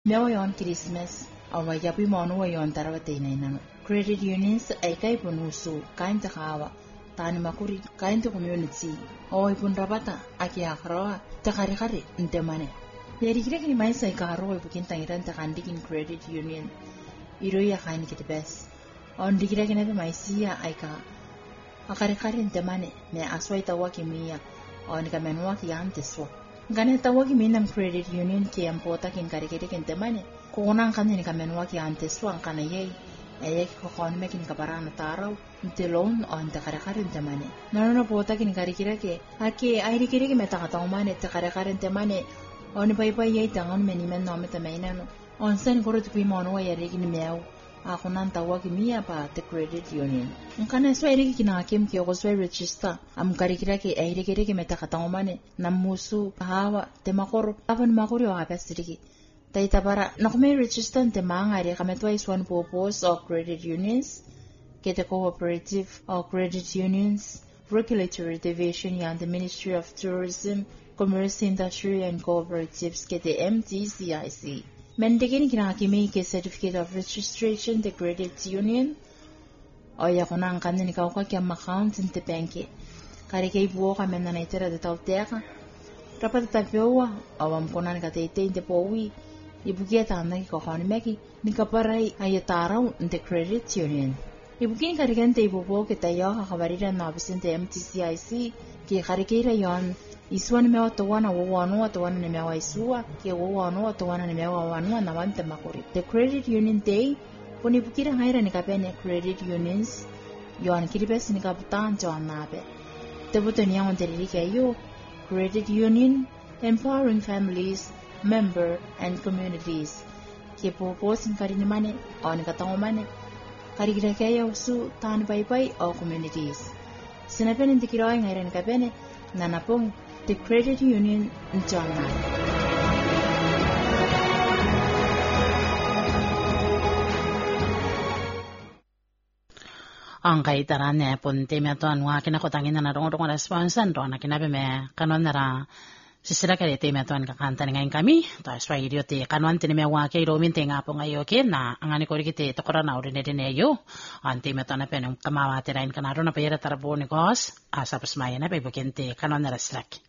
Mewa yon Christmas awa yapi monu wa yon tarawate inano. Credit unions ay kay punusu kain takawa tani makuri kain to community awa ipun rabata aki akhrawa takari ntemane. Yari kira kini mai sai karo ibukin tangiran takandikin credit union iro ya kain kitibes. On dikira kina be mai sia aika akari ntemane me aswai tawaki miya on kamenwa ki anteswa. Ngane tawagi minam credit union ki ampota kin karikete kentemane kukunang kanin kamenwa ki anteswa kana yei ayek kokon mekin kaparana taraw ntelon on takare ntemane nanono pota kin karikira ke ake airi kire ke metakatawmane takare ntemane on pai yei tangon menimen no metamainano on sen koro tupi mono wa yari kin meaw akunan tawagi miya pa the credit union ngana sweri ki na kem ki ogoswe register am karikira ke airi kire ke metakatawmane namusu hawa temakoro avan makori o apesiriki Taita para nakme register te mangari kametwa is one purpose of credit unions, get a cooperative or credit unions, regulatory division and the Ministry of Tourism, Commerce, Industry and Cooperatives get the MTCIC. Mendegin kinakimi ke certificate of registration the credit union, o yakunang kanin kauka kiam account in the bank. Karikay buo kami na naitira de tauteka. Rapat tapiowa, awam konan katete in the powi. Ibukia tanda ki kokoni meki ni kaparai ayataraw the credit union. Ibukin karigante ibubo ke tayo kakabarira na bisente MTCIC ki karikira yon iswan mewa tawana wawanu tawana ni mewa isua ki wawanu tawana ni mewa wanu na wante makuri. The credit union day puni bukira ngaira ni kapene credit unions yon kiribes ni kaputan joan nabe. Tebuto niya onteriri kayo credit union empowering families member and communities ke poposin karinimane on katangomane karikira kaya usu tan pai o communities sinapen ndikirawa ngairan kapene nanapong the credit union njana angkai tarane ponte meton wa kina kotangin na rong responsan ro na kinabe me kanon nara sisira kare te meton ka kanta ngayon kami to aswa idio te kanon tene me wa ke romin te ngapo ngayo ke na angani ko rikite to korana uri ne dine yo ante meton na penum kamawa te rain kanaro na pera tarbo ni kos asa pasmaya na pe bukente kanon nara strak